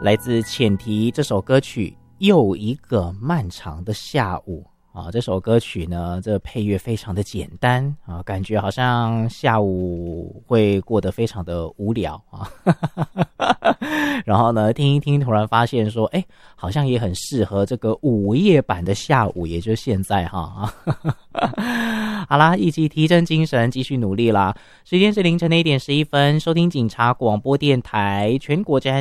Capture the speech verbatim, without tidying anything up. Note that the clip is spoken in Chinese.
来自浅提这首歌曲《又一个漫长的下午》啊，这首歌曲呢，这配乐非常的简单啊，感觉好像下午会过得非常的无聊啊。然后呢，听一听，突然发现说，哎，好像也很适合这个午夜版的下午，也就是现在哈。好啦，一起提振精神，继续努力啦。时间是凌晨的一点十一分，收听警察广播电台全国治安